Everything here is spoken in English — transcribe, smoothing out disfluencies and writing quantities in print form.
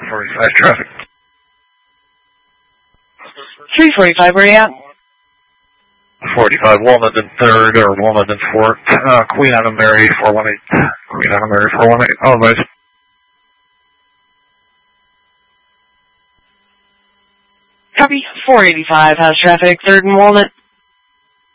45 traffic. 345, where you at? 45 Walnut and 3rd, or Walnut and 4th, Queen Anna Mary 418. Queen Anna Mary 418, otherwise. Copy, 485, how's traffic, 3rd and Walnut?